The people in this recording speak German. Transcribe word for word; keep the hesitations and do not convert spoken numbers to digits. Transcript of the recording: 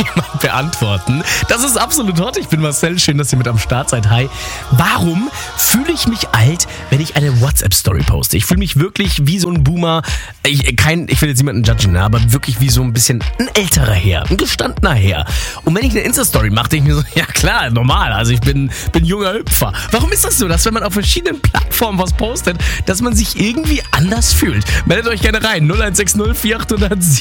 beantworten. Das ist absolut hot. Ich bin Marcel. Schön, dass ihr mit am Start seid. Hi. Warum fühle ich mich alt, wenn ich eine WhatsApp-Story poste? Ich fühle mich wirklich wie so ein Boomer. Ich, kein, ich will jetzt niemanden judgen, aber wirklich wie so ein bisschen ein älterer Herr, ein gestandener Herr. Und wenn ich eine Insta-Story mache, denke ich mir so, ja klar, normal. Also ich bin, bin junger Hüpfer. Warum ist das so, dass wenn man auf verschiedenen Plattformen was postet, dass man sich irgendwie anders fühlt? Meldet euch gerne rein. null eins sechs null vier acht null null sieben